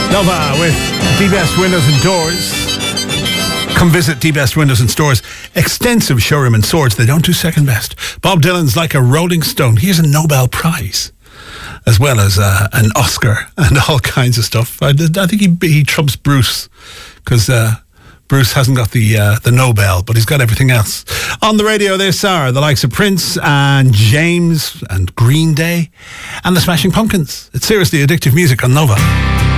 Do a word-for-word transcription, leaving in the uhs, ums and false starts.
Nova with D-Best Windows and Doors. Come visit D-Best Windows and Stores. Extensive showroom in Swords. They don't do second best. Bob Dylan's Like a Rolling Stone. Here's a Nobel Prize, as well as uh, an Oscar and all kinds of stuff. I, I think he, he trumps Bruce, because uh, Bruce hasn't got the uh, the Nobel, but he's got everything else. On the radio, there's Sarah, the likes of Prince and James and Green Day and the Smashing Pumpkins. It's seriously addictive music on Nova.